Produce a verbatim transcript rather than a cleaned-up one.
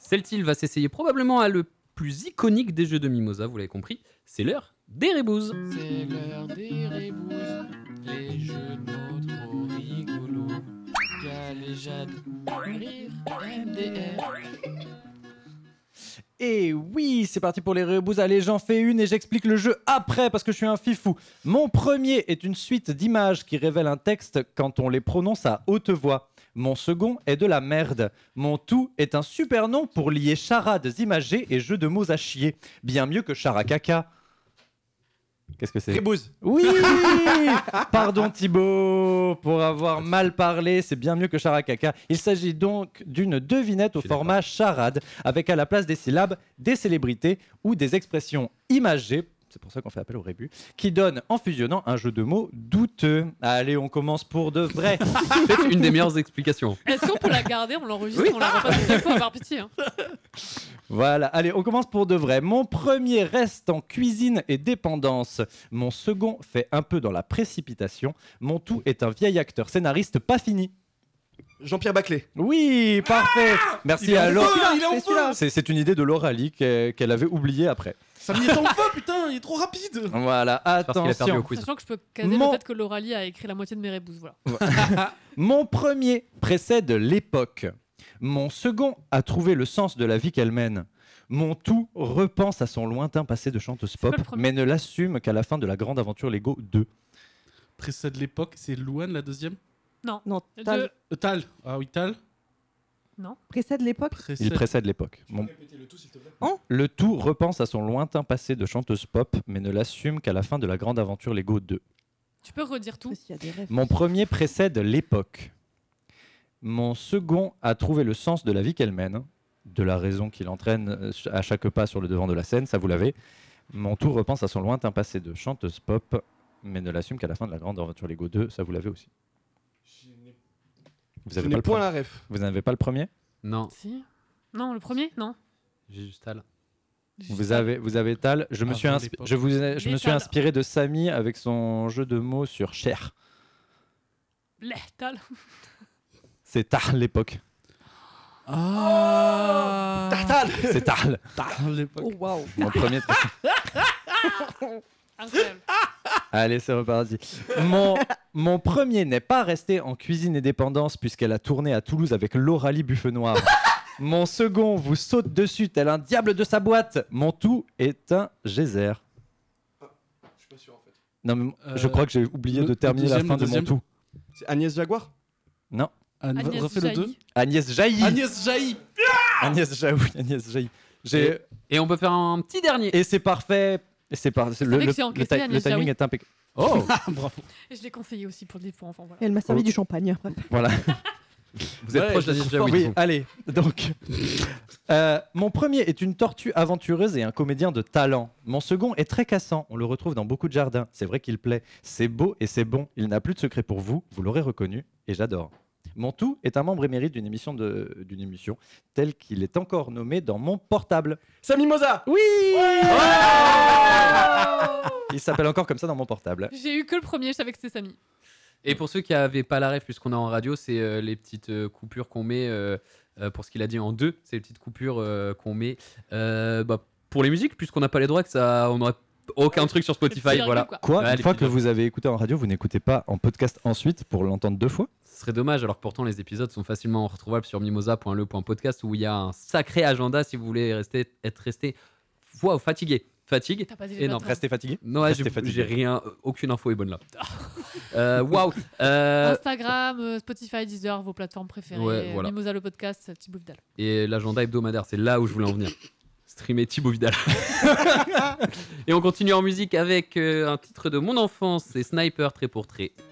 Celtil va s'essayer probablement à le plus iconique des jeux de Mimosa, vous l'avez compris, c'est l'heure des rébouses. C'est l'heure des rébouses, les jeux de mots trop rigolos. Galéjade, rire, M D R. Et oui, c'est parti pour les rébouses. Allez, j'en fais une et j'explique le jeu après parce que je suis un fifou. Mon premier est une suite d'images qui révèlent un texte quand on les prononce à haute voix. Mon second est de la merde. Mon tout est un super nom pour lier charades imagées et jeux de mots à chier. Bien mieux que characaca. Qu'est-ce que c'est ? Rébouze. Oui. Pardon Thibaut pour avoir mal parlé, c'est bien mieux que characaca. Il s'agit donc d'une devinette au format charade, avec à la place des syllabes des célébrités ou des expressions imagées, c'est pour ça qu'on fait appel au rébus, qui donnent en fusionnant un jeu de mots douteux. Allez, on commence pour de vrai. Peut-être une des meilleures explications. Est-ce qu'on peut la garder, on l'enregistre, Oui. on la repasse une fois par pitié. Hein. Voilà, allez, on commence pour de vrai. Mon premier reste en cuisine et dépendance. Mon second fait un peu dans la précipitation. Mon tout est un vieil acteur scénariste pas fini. Jean-Pierre Baclay. Oui, parfait. Merci Il est en à Laure. feu, il est en C'est feu. celui-là. C'est c'est une idée de Lauralie qu'elle qu'elle avait oubliée après. Ça m'y est en feu, putain, il est trop rapide. Voilà, Parce qu'il a perdu au attention. quiz. Sachant que je peux caser Mon- le fait que Lauralie a écrit la moitié de mes rébouses. Voilà. Mon premier précède l'époque. Mon second a trouvé le sens de la vie qu'elle mène. Mon tout repense à son lointain passé de chanteuse pop, quoi le premier ? mais ne l'assume qu'à la fin de la grande aventure Lego deux. Précède l'époque, c'est Louane la deuxième Non. Non, De- Tal euh, Tal. Ah oui, Tal. Non. précède l'époque. Précède. Il précède l'époque. Mon- Le tout, s'il te plaît. Le tout repense à son lointain passé de chanteuse pop, mais ne l'assume qu'à la fin de la grande aventure Lego deux. Tu peux redire tout. S'il y a des rêves. Mon premier précède l'époque. Mon second a trouvé le sens de la vie qu'elle mène, de la raison qui l'entraîne euh, à chaque pas sur le devant de la scène, ça vous l'avez. Mon tout repense à son lointain passé de chanteuse pop, mais ne l'assume qu'à la fin de la grande aventure Lego deux, ça vous l'avez aussi. Vous Je avez, pas n'ai le point pre- la ref. vous n'avez pas le premier ? Non, Si. Non, le premier Non. j'ai juste Tal. Vous avez, vous avez Tal. Je me Avant suis, inspi- l'époque. je vous ai- je me Mais suis Tal. inspiré de Samy avec son jeu de mots sur cher. Lehtal. C'est Tal l'époque. Ah. Tartal. C'est Tal. Tal l'époque. Oh waouh. Mon premier. Incroyable. Allez, c'est reparti. Mon, mon premier n'est pas resté en cuisine et dépendance puisqu'elle a tourné à Toulouse avec Lauralie Buffenoir. Mon second vous saute dessus tel un diable de sa boîte. Mon tout est un geyser. Je suis pas sûr en fait. Non, mais Euh, je crois que j'ai oublié le- de terminer le la deuxième, fin le de mon deuxième. tout. C'est Agnès Jaguar. Non, Anne, Agnès refais le deux. Jailly. Agnès Jailly. Agnès Jailly. Agnès Jailly. Agnès Jailly. J'ai... Et on peut faire un petit dernier. Et c'est parfait. Et c'est par... c'est le, savez que le- c'est le encaissé, ti- Agnès le timing Jaoui est impeccable. Oh, Bravo. Et je l'ai conseillé aussi pour le livre pour enfants. Voilà. Et elle m'a servi Oh. du champagne. Bref. Voilà. vous êtes Ouais, proche de la je Ninja suis oui, Oui, du coup. allez. Donc, euh, mon premier est une tortue aventureuse et un comédien de talent. Mon second est très cassant. On le retrouve dans beaucoup de jardins. C'est vrai qu'il plaît. C'est beau et c'est bon. Il n'a plus de secret pour vous. Vous l'aurez reconnu et j'adore. Mon tout est un membre émérite d'une émission, de, d'une émission tel qu'il est encore nommé dans mon portable. Samy Moza. Oui. Il s'appelle encore comme ça dans mon portable. J'ai eu que le premier, je savais que c'était Samy. Et pour ceux qui n'avaient pas la ref, puisqu'on est en radio, c'est euh, les petites euh, coupures qu'on met euh, euh, pour ce qu'il a dit en deux. C'est les petites coupures euh, qu'on met euh, bah, pour les musiques, puisqu'on n'a pas les droits, que ça, on n'aurait aucun truc sur Spotify. petits Voilà. virgules, quoi. Quoi Ouais, Une les fois petits que vous avez écouté en radio, vous n'écoutez pas en podcast ensuite pour l'entendre deux fois? Ce serait dommage, alors que pourtant les épisodes sont facilement retrouvables sur mimosa point le point podcast où il y a un sacré agenda si vous voulez rester, être resté wow, fatigué. Fatigue. T'as pas dit Et les non, bonnes Restez fatigué. Non, ouais, Restez j'ai, fatigué. j'ai rien, aucune info est bonne là. euh, Waouh. Euh, Instagram, euh, Spotify, Deezer, vos plateformes préférées. Ouais, voilà. Mimosa le podcast, Thibaut Vidal. et l'agenda hebdomadaire, c'est là où je voulais en venir. Streamer Thibaut Vidal. Et on continue en musique avec euh, un titre de mon enfance, c'est Sniper trait pour trait.